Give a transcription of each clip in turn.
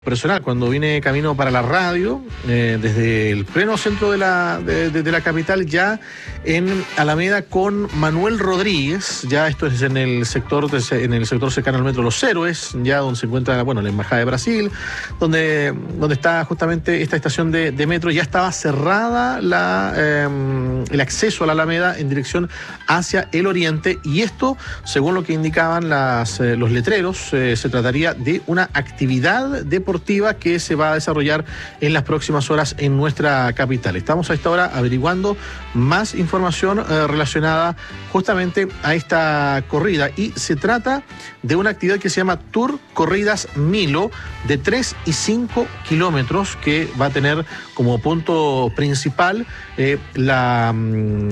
Personal, cuando vine camino para la radio, desde el pleno centro de la capital, ya en Alameda con Manuel Rodríguez, ya esto es en el sector cercano al Metro Los Héroes, ya donde se encuentra, bueno, la Embajada de Brasil, donde está justamente esta estación de metro. Ya estaba cerrada el acceso a la Alameda en dirección hacia el oriente, y esto, según lo que indicaban los letreros, se trataría de una actividad deportiva que se va a desarrollar en las próximas horas en nuestra capital. Estamos a esta hora averiguando más información relacionada justamente a esta corrida, y se trata de una actividad que se llama Tour Corridas Milo, de 3 y 5 kilómetros, que va a tener como punto principal que va a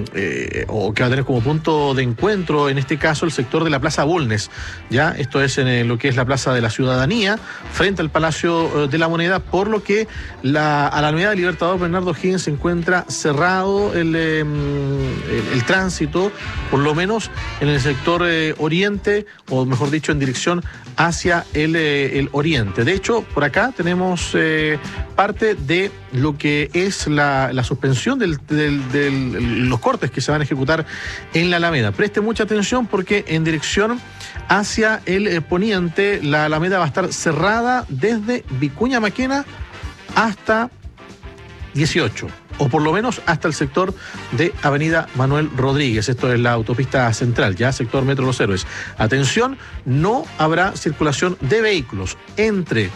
tener como punto de encuentro, en este caso, el sector de la Plaza Bulnes. Ya esto es en lo que es la Plaza de la Ciudadanía, frente al Palacio de la Moneda, por lo que a la Alameda del Libertador Bernardo O'Higgins se encuentra cerrado el tránsito, por lo menos en el sector oriente, o mejor dicho, en dirección hacia el oriente. De hecho, por acá tenemos parte de lo que es la suspensión de los cortes que se van a ejecutar en la Alameda. Preste mucha atención, porque en dirección hacia el poniente, la Alameda va a estar cerrada desde Vicuña Maquena hasta 18, o por lo menos hasta el sector de Avenida Manuel Rodríguez. Esto es la autopista central, ya sector Metro Los Héroes. Atención, no habrá circulación de vehículos entre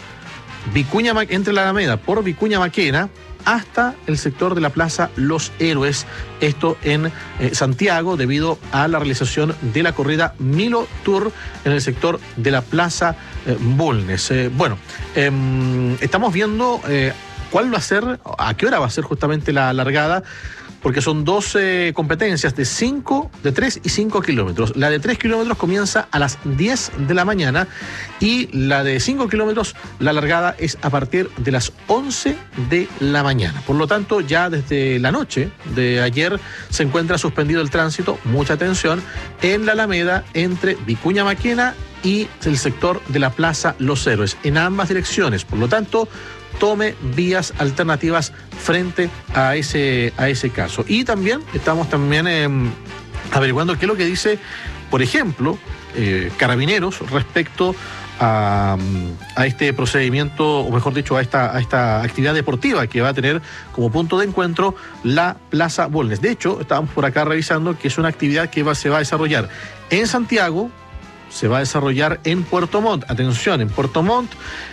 la Alameda por Vicuña Maquena hasta el sector de la Plaza Los Héroes, esto en Santiago, debido a la realización de la corrida Milo Tour en el sector de la Plaza Bulnes. Estamos viendo cuál va a ser, a qué hora va a ser justamente la largada, porque son dos competencias de 3 y 5 kilómetros. La de 3 kilómetros comienza a las 10 de la mañana, y la de 5 kilómetros, la largada es a partir de las 11 de la mañana. Por lo tanto, ya desde la noche de ayer se encuentra suspendido el tránsito, mucha atención, en la Alameda entre Vicuña Maquena y el sector de la Plaza Los Héroes, en ambas direcciones. Por lo tanto, tome vías alternativas frente a ese caso. Y también estamos averiguando qué es lo que dice, por ejemplo, Carabineros respecto a este procedimiento, o mejor dicho, a esta actividad deportiva que va a tener como punto de encuentro la Plaza Bulnes. De hecho, estábamos por acá revisando que es una actividad que se va a desarrollar en Santiago, se va a desarrollar en Puerto Montt. Atención, en Puerto Montt,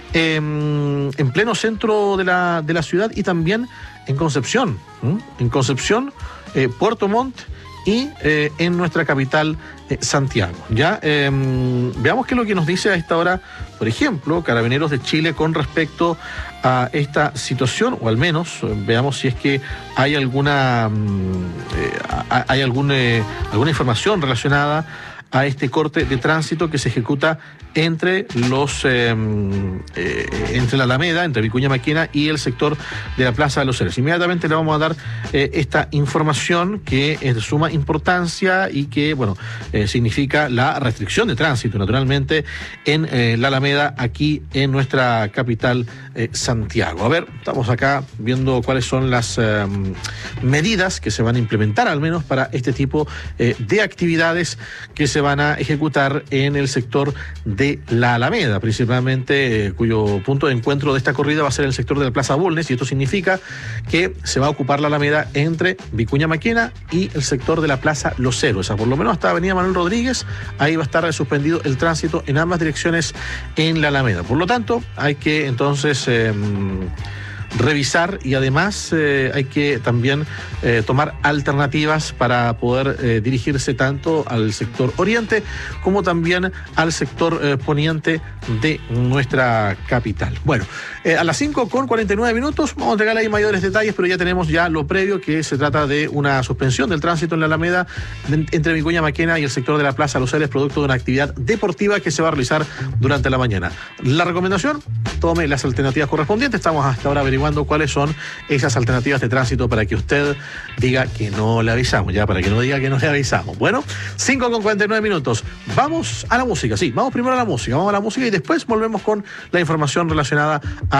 en pleno centro de la ciudad, y también en Concepción. En Concepción, Puerto Montt y en nuestra capital, Santiago. Ya veamos qué es lo que nos dice a esta hora, por ejemplo, Carabineros de Chile con respecto a esta situación, o al menos veamos si es que hay alguna información relacionada a este corte de tránsito que se ejecuta entre la Alameda, entre Vicuña Maquena y el sector de la Plaza de los Héroes. Inmediatamente le vamos a dar esta información, que es de suma importancia y que, significa la restricción de tránsito, naturalmente, en la Alameda, aquí en nuestra capital, Santiago. A ver, estamos acá viendo cuáles son las medidas que se van a implementar, al menos para este tipo de actividades que se van a ejecutar en el sector de la Alameda, principalmente, cuyo punto de encuentro de esta corrida va a ser el sector de la Plaza Bulnes, y esto significa que se va a ocupar la Alameda entre Vicuña Maquena y el sector de la Plaza Los Héroes. Por lo menos hasta Avenida Manuel Rodríguez, ahí va a estar suspendido el tránsito en ambas direcciones en la Alameda. Por lo tanto, hay que entonces revisar, y además hay que también tomar alternativas para poder dirigirse tanto al sector oriente como también al sector poniente de nuestra capital. Bueno, a las 5:49 vamos a entregar ahí mayores detalles, pero ya tenemos lo previo, que se trata de una suspensión del tránsito en la Alameda entre Vicuña Maquena y el sector de la Plaza Los Héroes, producto de una actividad deportiva que se va a realizar durante la mañana. La recomendación: tome las alternativas correspondientes. Estamos hasta ahora averiguando averiguando cuáles son esas alternativas de tránsito para que usted diga que no le avisamos, ya, para que no diga que no le avisamos. Bueno, 5:49. Vamos a la música, sí, vamos primero a la música, vamos a la música y después volvemos con la información relacionada a